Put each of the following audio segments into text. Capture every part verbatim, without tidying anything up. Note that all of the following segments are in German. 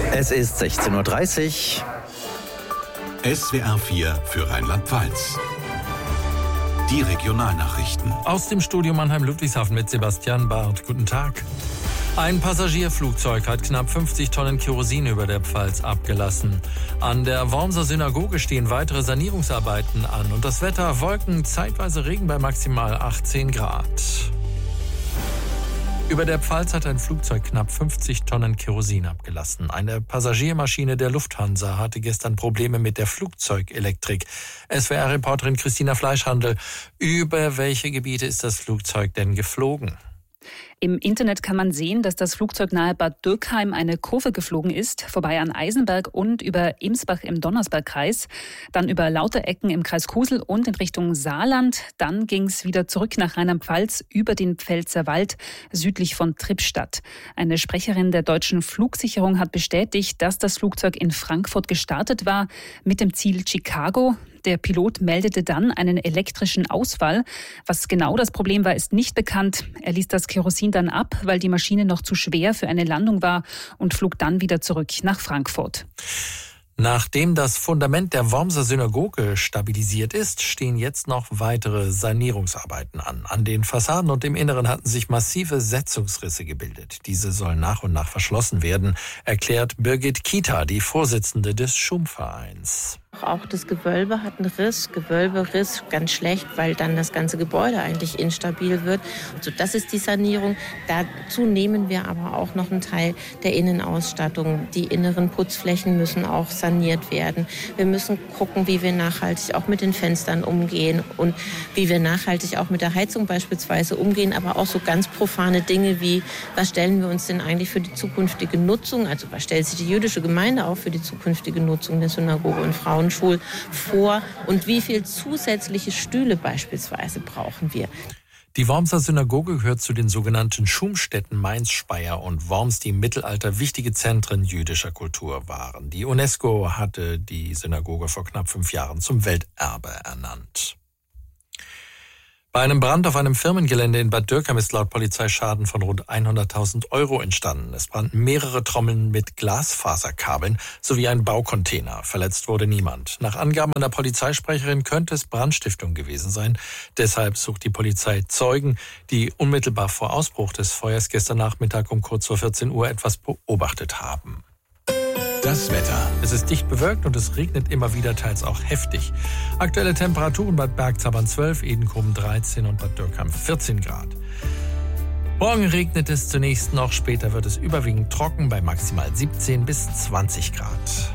Es ist sechzehn Uhr dreißig. S W R vier für Rheinland-Pfalz. Die Regionalnachrichten. Aus dem Studio Mannheim-Ludwigshafen mit Sebastian Barth. Guten Tag. Ein Passagierflugzeug hat knapp fünfzig Tonnen Kerosin über der Pfalz abgelassen. An der Wormser Synagoge stehen weitere Sanierungsarbeiten an. Und das Wetter: Wolken, zeitweise Regen bei maximal achtzehn Grad. Über der Pfalz hat ein Flugzeug knapp fünfzig Tonnen Kerosin abgelassen. Eine Passagiermaschine der Lufthansa hatte gestern Probleme mit der Flugzeugelektrik. S W R-Reporterin Christina Fleischhandel: Über welche Gebiete ist das Flugzeug denn geflogen? Im Internet kann man sehen, dass das Flugzeug nahe Bad Dürkheim eine Kurve geflogen ist, vorbei an Eisenberg und über Imsbach im Donnersbergkreis, dann über Lauterecken im Kreis Kusel und in Richtung Saarland. Dann ging es wieder zurück nach Rheinland-Pfalz über den Pfälzerwald südlich von Trippstadt. Eine Sprecherin der deutschen Flugsicherung hat bestätigt, dass das Flugzeug in Frankfurt gestartet war mit dem Ziel Chicago. Der Pilot meldete dann einen elektrischen Ausfall. Was genau das Problem war, ist nicht bekannt. Er ließ das Kerosin dann ab, weil die Maschine noch zu schwer für eine Landung war, und flog dann wieder zurück nach Frankfurt. Nachdem das Fundament der Wormser Synagoge stabilisiert ist, stehen jetzt noch weitere Sanierungsarbeiten an. An den Fassaden und im Inneren hatten sich massive Setzungsrisse gebildet. Diese sollen nach und nach verschlossen werden, erklärt Birgit Kita, die Vorsitzende des Schum-Vereins. Auch das Gewölbe hat einen Riss, Gewölberiss, ganz schlecht, weil dann das ganze Gebäude eigentlich instabil wird. Also das ist die Sanierung. Dazu nehmen wir aber auch noch einen Teil der Innenausstattung. Die inneren Putzflächen müssen auch saniert werden. Wir müssen gucken, wie wir nachhaltig auch mit den Fenstern umgehen und wie wir nachhaltig auch mit der Heizung beispielsweise umgehen, aber auch so ganz profane Dinge wie, was stellen wir uns denn eigentlich für die zukünftige Nutzung, also was stellt sich die jüdische Gemeinde auch für die zukünftige Nutzung der Synagoge und Frauen vor und wie viel zusätzliche Stühle beispielsweise brauchen wir. Die Wormser Synagoge gehört zu den sogenannten Schumstätten Mainz, Speyer und Worms, die im Mittelalter wichtige Zentren jüdischer Kultur waren. Die UNESCO hatte die Synagoge vor knapp fünf Jahren zum Welterbe ernannt. Bei einem Brand auf einem Firmengelände in Bad Dürkheim ist laut Polizei Schaden von rund hunderttausend Euro entstanden. Es brannten mehrere Trommeln mit Glasfaserkabeln sowie ein Baucontainer. Verletzt wurde niemand. Nach Angaben einer Polizeisprecherin könnte es Brandstiftung gewesen sein. Deshalb sucht die Polizei Zeugen, die unmittelbar vor Ausbruch des Feuers gestern Nachmittag um kurz vor vierzehn Uhr etwas beobachtet haben. Das Wetter. Es ist dicht bewölkt und es regnet immer wieder, teils auch heftig. Aktuelle Temperaturen: Bad Bergzabern zwölf, Edenkoben dreizehn und Bad Dürkheim vierzehn Grad. Morgen regnet es zunächst noch, später wird es überwiegend trocken bei maximal siebzehn bis zwanzig Grad.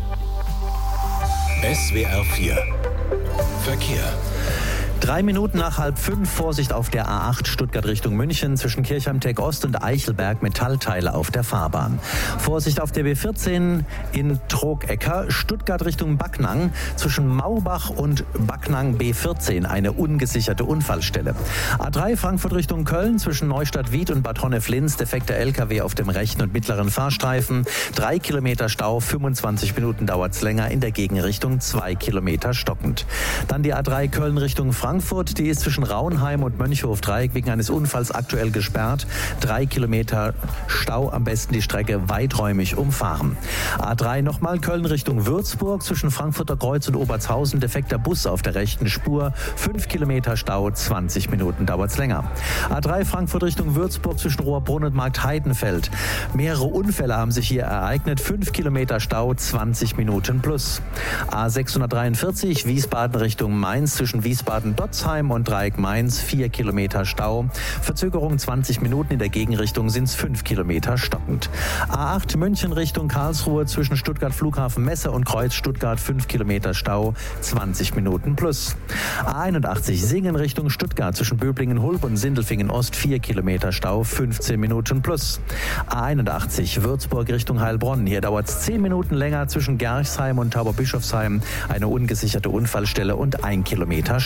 S W R vier Verkehr. Drei Minuten nach halb fünf, Vorsicht auf der A acht Stuttgart Richtung München zwischen Kirchheim-Teck Ost und Eichelberg, Metallteile auf der Fahrbahn. Vorsicht auf der B vierzehn in Trogecker, Stuttgart Richtung Backnang zwischen Maubach und Backnang B vierzehn, eine ungesicherte Unfallstelle. A drei Frankfurt Richtung Köln zwischen Neustadt-Wied und Bad Honnef-Linz, defekter L K W auf dem rechten und mittleren Fahrstreifen, drei Kilometer Stau, fünfundzwanzig Minuten dauert's länger, in der Gegenrichtung zwei Kilometer stockend. Dann die A drei Köln Richtung Frankfurt. Frankfurt, die ist zwischen Rauenheim und Mönchhof-Dreieck wegen eines Unfalls aktuell gesperrt. Drei Kilometer Stau, am besten die Strecke weiträumig umfahren. A drei nochmal Köln Richtung Würzburg zwischen Frankfurter Kreuz und Obertshausen, defekter Bus auf der rechten Spur. Fünf Kilometer Stau, zwanzig Minuten dauert's länger. A drei Frankfurt Richtung Würzburg zwischen Rohrbrunn und Markt-Heidenfeld. Mehrere Unfälle haben sich hier ereignet. Fünf Kilometer Stau, zwanzig Minuten plus. A sechshundertdreiundvierzig Wiesbaden Richtung Mainz zwischen Wiesbaden Dotzheim und Dreieck Mainz, vier Kilometer Stau. Verzögerung zwanzig Minuten, in der Gegenrichtung sind es fünf Kilometer stockend. A acht München Richtung Karlsruhe zwischen Stuttgart Flughafen Messe und Kreuz Stuttgart, fünf Kilometer Stau, zwanzig Minuten plus. A einundachtzig Singen Richtung Stuttgart zwischen Böblingen-Hulb und Sindelfingen Ost, vier Kilometer Stau, fünfzehn Minuten plus. A einundachtzig Würzburg Richtung Heilbronn, hier dauert es zehn Minuten länger zwischen Gerchsheim und Tauberbischofsheim, eine ungesicherte Unfallstelle und ein Kilometer Stau.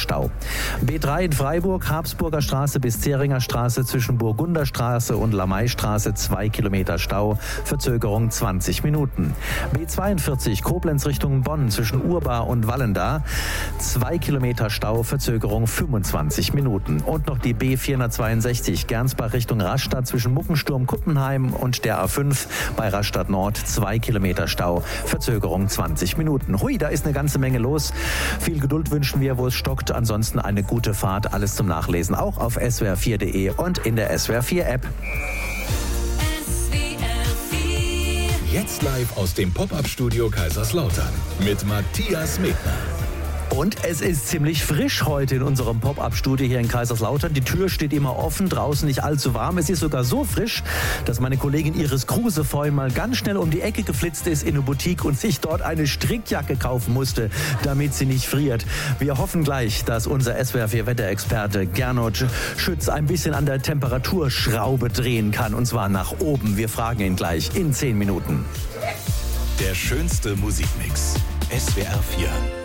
B drei in Freiburg, Habsburger Straße bis Zähringer Straße zwischen Burgunder Straße und Lamaistraße zwei Kilometer Stau, Verzögerung zwanzig Minuten. B zweiundvierzig Koblenz Richtung Bonn zwischen Urbar und Wallenda, zwei Kilometer Stau, Verzögerung fünfundzwanzig Minuten. Und noch die B vierhundertzweiundsechzig Gernsbach Richtung Rastatt zwischen Muckensturm, Kuppenheim und der A fünf bei Rastatt Nord, zwei Kilometer Stau, Verzögerung zwanzig Minuten. Hui, da ist eine ganze Menge los. Viel Geduld wünschen wir, wo es stockt. Ansonsten eine gute Fahrt. Alles zum Nachlesen auch auf S W R vier punkt de und in der S W R vier App. Jetzt live aus dem Pop-Up-Studio Kaiserslautern mit Matthias Megner. Und es ist ziemlich frisch heute in unserem Pop-Up-Studio hier in Kaiserslautern. Die Tür steht immer offen, draußen nicht allzu warm. Es ist sogar so frisch, dass meine Kollegin Iris Kruse vorhin mal ganz schnell um die Ecke geflitzt ist in eine Boutique und sich dort eine Strickjacke kaufen musste, damit sie nicht friert. Wir hoffen gleich, dass unser S W R vier Wetterexperte Gernot Schütz ein bisschen an der Temperaturschraube drehen kann, und zwar nach oben. Wir fragen ihn gleich in zehn Minuten. Der schönste Musikmix. S W R vier.